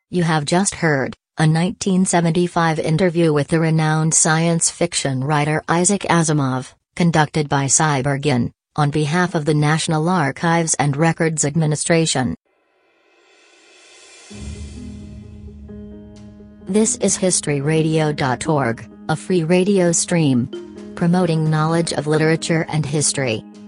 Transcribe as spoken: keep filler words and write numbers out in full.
You have just heard a nineteen seventy-five interview with the renowned science fiction writer Isaac Asimov, conducted by Cybergen, on behalf of the National Archives and Records Administration. This is history radio dot org, a free radio stream promoting knowledge of literature and history.